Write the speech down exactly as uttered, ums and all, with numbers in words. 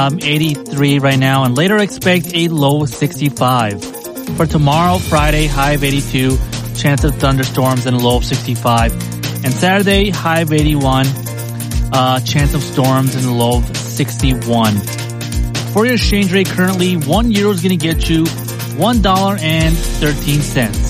Um, eighty-three right now, and later expect a low sixty-five. For tomorrow, Friday, high of eighty-two, chance of thunderstorms and a low of sixty-five. And Saturday, high of eighty-one, uh, chance of storms and a low of sixty-one. For your exchange rate, currently one euro is going to get you one dollar and thirteen cents.